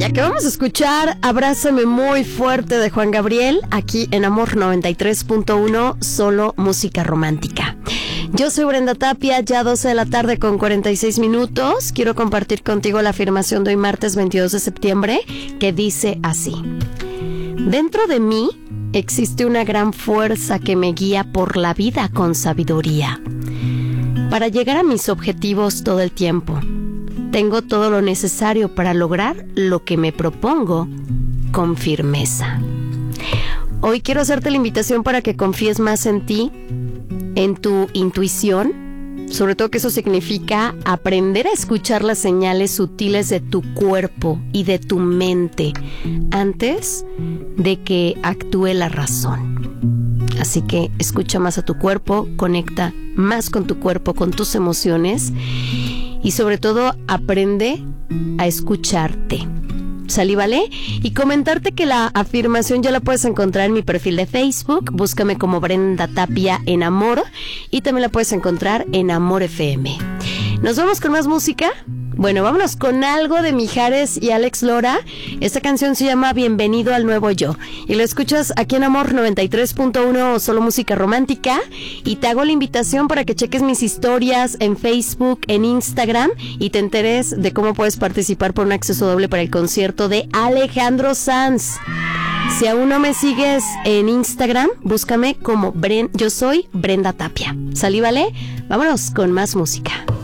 Acabamos de escuchar Abrázame muy fuerte de Juan Gabriel, aquí en Amor 93.1, solo música romántica. Yo soy Brenda Tapia, ya 12 de la tarde con 46 minutos. Quiero compartir contigo la afirmación de hoy martes 22 de septiembre, que dice así: dentro de mí existe una gran fuerza que me guía por la vida con sabiduría, para llegar a mis objetivos todo el tiempo. Tengo todo lo necesario para lograr lo que me propongo con firmeza. Hoy quiero hacerte la invitación para que confíes más en ti, en tu intuición, sobre todo que eso significa aprender a escuchar las señales sutiles de tu cuerpo y de tu mente antes de que actúe la razón. Así que escucha más a tu cuerpo, conecta más con tu cuerpo, con tus emociones y sobre todo aprende a escucharte. ¿Salí, vale? Y comentarte que la afirmación ya la puedes encontrar en mi perfil de Facebook. Búscame como Brenda Tapia en Amor y también la puedes encontrar en Amor FM. ¿Nos vamos con más música? Bueno, vámonos con algo de Mijares y Alex Lora. Esta canción se llama Bienvenido al Nuevo Yo y lo escuchas aquí en Amor 93.1, solo música romántica. Y te hago la invitación para que cheques mis historias en Facebook, en Instagram y te enteres de cómo puedes participar por un acceso doble para el concierto de Alejandro Sanz. Si aún no me sigues en Instagram, búscame como yo soy Brenda Tapia. ¿Salí, vale? Vámonos con más música.